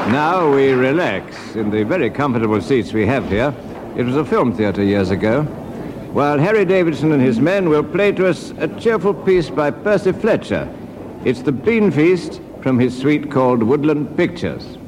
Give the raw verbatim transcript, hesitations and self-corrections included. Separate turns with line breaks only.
Now we relax in the very comfortable seats we have here. It was a film theater years ago. While Harry Davidson and his men will play to us a cheerful piece by Percy Fletcher. It's the Bean Feast from his suite called Woodland Pictures.